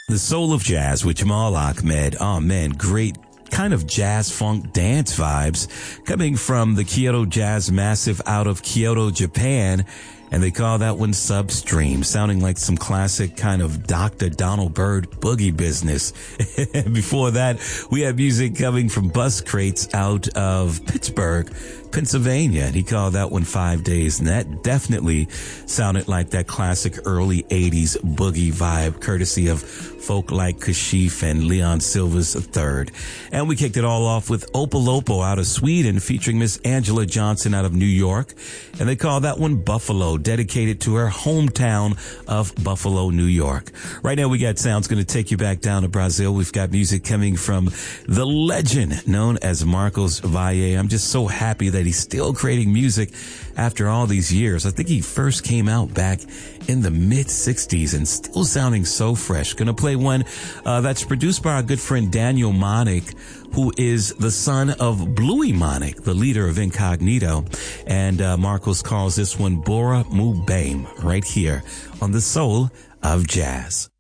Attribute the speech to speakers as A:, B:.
A: The Soul of Jazz with Jamal Ahmed. Oh man, great kind of jazz funk dance vibes coming from the Kyoto Jazz Massive out of Kyoto, Japan. And they call that one Substream, sounding like some classic kind of Dr. Donald Byrd boogie business. Before that, we had music coming from Bus Crates out of Pittsburgh, Pennsylvania. And he called that one 5 Days. And that definitely sounded like that classic early 80s boogie vibe, courtesy of folk like Kashif and Leon Silvers III. And we kicked it all off with Opolopo out of Sweden, featuring Miss Angela Johnson out of New York. And they call that one Buffalo, dedicated to her hometown of Buffalo, New York. Right now we got sounds going to take you back down to Brazil. We've got music coming from the legend known as Marcos Valle. I'm just so happy that he's still creating music after all these years. I think he first came out back in the mid-60s and still sounding so fresh. Gonna play one that's produced by our good friend Daniel Monick, who is the son of Bluey Monick, the leader of Incognito. And Marcos calls this one Bora Mu Bame, right here on the Soul of Jazz.